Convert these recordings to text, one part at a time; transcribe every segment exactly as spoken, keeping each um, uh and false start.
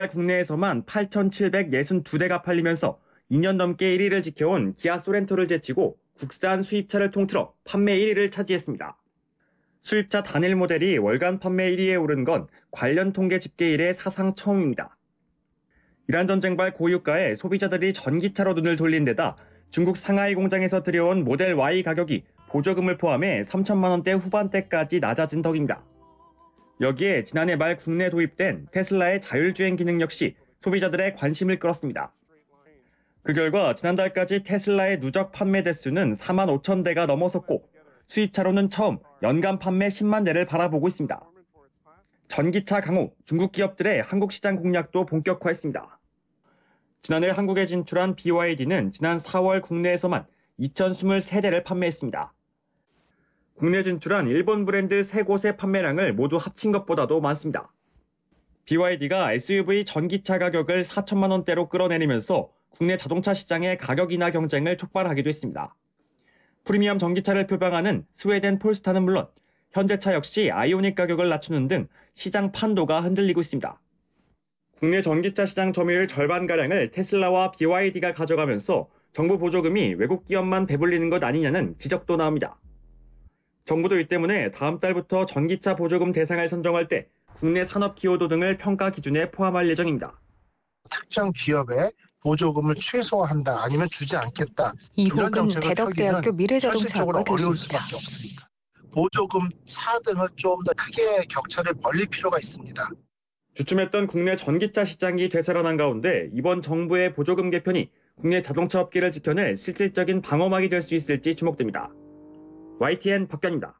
국내에서만 팔천칠백육십이 대가 팔리면서 이 년 넘게 일 위를 지켜온 기아 소렌토를 제치고 국산 수입차를 통틀어 판매 일 위를 차지했습니다. 수입차 단일 모델이 월간 판매 일 위에 오른 건 관련 통계 집계 이래 사상 처음입니다. 이란 전쟁발 고유가에 소비자들이 전기차로 눈을 돌린 데다 중국 상하이 공장에서 들여온 모델 Y 가격이 보조금을 포함해 삼천만 원대 후반대까지 낮아진 덕입니다. 여기에 지난해 말 국내 도입된 테슬라의 자율주행 기능 역시 소비자들의 관심을 끌었습니다. 그 결과 지난달까지 테슬라의 누적 판매 대수는 사만 오천 대가 넘어섰고 수입차로는 처음 연간 판매 십만 대를 바라보고 있습니다. 전기차 강호, 중국 기업들의 한국 시장 공략도 본격화했습니다. 지난해 한국에 진출한 비와이디는 지난 사월 국내에서만 이천이십삼 대를 판매했습니다. 국내 진출한 일본 브랜드 세 곳의 판매량을 모두 합친 것보다도 많습니다. 비와이디가 에스유브이 전기차 가격을 사천만 원대로 끌어내리면서 국내 자동차 시장의 가격 인하 경쟁을 촉발하기도 했습니다. 프리미엄 전기차를 표방하는 스웨덴 폴스타는 물론 현대차 역시 아이오닉 가격을 낮추는 등 시장 판도가 흔들리고 있습니다. 국내 전기차 시장 점유율 절반가량을 테슬라와 비와이디가 가져가면서 정부 보조금이 외국 기업만 배불리는 것 아니냐는 지적도 나옵니다. 정부도 이 때문에 다음 달부터 전기차 보조금 대상을 선정할 때 국내 산업 기여도 등을 평가 기준에 포함할 예정입니다. 특정 기업에 보조금을 최소화한다 아니면 주지 않겠다. 이호근 대덕대학교 미래자동차학과 어려울 교수입니다. 수밖에 없으니까. 보조금 차등을 좀 더 크게 격차를 벌릴 필요가 있습니다. 주춤했던 국내 전기차 시장이 되살아난 가운데 이번 정부의 보조금 개편이 국내 자동차 업계를 지켜낼 실질적인 방어막이 될 수 있을지 주목됩니다. 와이티엔 박견입니다.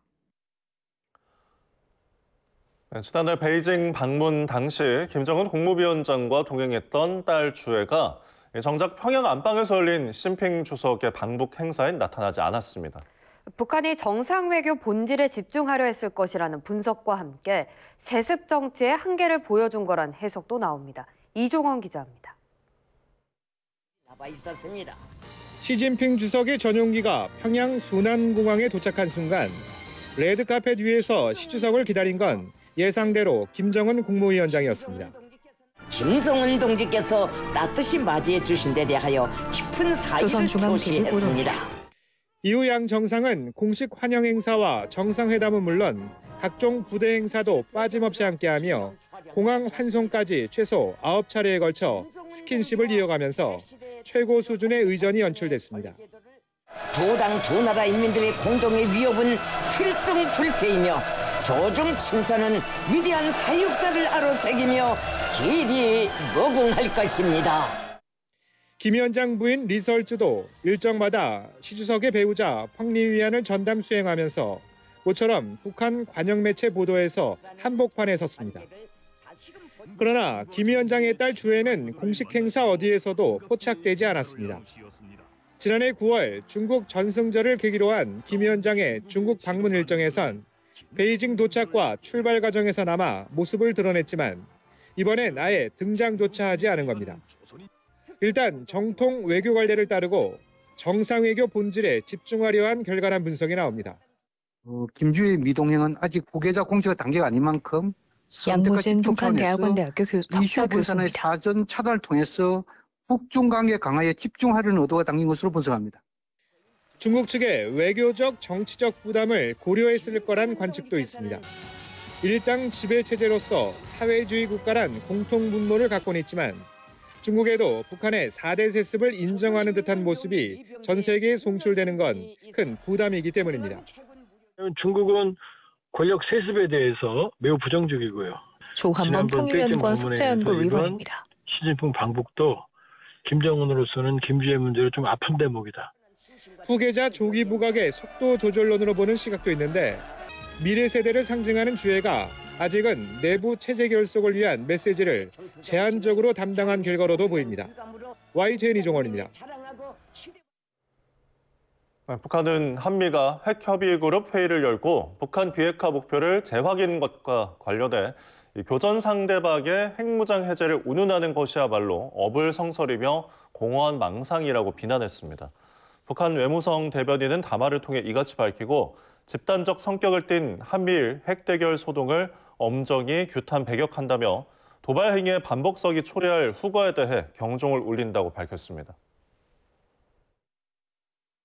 네, 지난달 베이징 방문 당시 김정은 국무위원장과 동행했던 딸 주애가 정작 평양 안방에서 열린 시진핑 주석의 방북 행사엔 나타나지 않았습니다. 북한이 정상외교 본질에 집중하려 했을 것이라는 분석과 함께 세습 정치의 한계를 보여준 거란 해석도 나옵니다. 이종원 기자입니다. 시진핑 주석의 전용기가 평양 순안공항에 도착한 순간 레드카펫 위에서 시 주석을 기다린 건 예상대로 김정은 국무위원장이었습니다. 김정은 동지께서 따뜻이 맞이해 주신 데 대하여 깊은 사의를 표시했습니다. 이후 양 정상은 공식 환영 행사와 정상회담은 물론 각종 부대 행사도 빠짐없이 함께하며 공항 환송까지 최소 아홉 차례에 걸쳐 스킨십을 이어가면서 최고 수준의 의전이 연출됐습니다. 두 당 두 나라 인민들의 공동의 위협은 필승불패이며 조중 친서는 위대한 사육사를 아로새기며 길이 무궁할 것입니다. 김 위원장 부인 리설주도 일정마다 시 주석의 배우자 펑리위안을 전담 수행하면서 모처럼 북한 관영 매체 보도에서 한복판에 섰습니다. 그러나 김 위원장의 딸 주애는 공식 행사 어디에서도 포착되지 않았습니다. 지난해 구월 중국 전승절을 계기로 한 김 위원장의 중국 방문 일정에선 베이징 도착과 출발 과정에서 남아 모습을 드러냈지만 이번엔 아예 등장조차 하지 않은 겁니다. 일단 정통 외교 관례를 따르고 정상외교 본질에 집중하려 한 결과란 분석이 나옵니다. 어, 김주의 미동행은 아직 후계자 공식 단계가 아닌 만큼 양무진 북한대학원대학교 석사 교수입니다. 사전 차단을 통해서 북중 관계 강화에 집중하려는 의도가 담긴 것으로 분석합니다. 중국 측의 외교적, 정치적 부담을 고려했을 거란 관측도 있습니다. 일당 지배체제로서 사회주의 국가란 공통분모를 갖고는 있지만 중국에도 북한의 사 대 세습을 인정하는 듯한 모습이 전 세계에 송출되는 건 큰 부담이기 때문입니다. 중국은 권력 세습에 대해서 매우 부정적이고요. 조한범 통일연구원 석자연구 위원입니다. 시진핑 방북도 김정은으로서는 김주의 문제로 좀 아픈 대목이다. 후계자 조기 부각의 속도 조절론으로 보는 시각도 있는데 미래 세대를 상징하는 주애가 아직은 내부 체제 결속을 위한 메시지를 제한적으로 담당한 결과로도 보입니다. 와이티엔 이종원입니다. 북한은 한미가 핵협의그룹 회의를 열고 북한 비핵화 목표를 재확인한 것과 관련해 교전 상대방의 핵무장 해제를 운운하는 것이야말로 어불성설이며 공허한 망상이라고 비난했습니다. 북한 외무성 대변인은 담화를 통해 이같이 밝히고 집단적 성격을 띤 한미일 핵대결 소동을 엄정히 규탄 배격한다며 도발 행위의 반복석이 초래할 후과에 대해 경종을 울린다고 밝혔습니다.